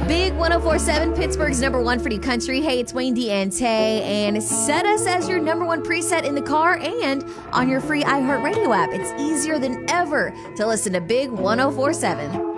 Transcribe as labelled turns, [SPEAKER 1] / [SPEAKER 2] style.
[SPEAKER 1] Big 1047, Pittsburgh's number one for new country. Hey, it's Wayne DeAnte, and set us as your number one preset in the car and on your free iHeartRadio app. It's easier than ever to listen to Big 1047.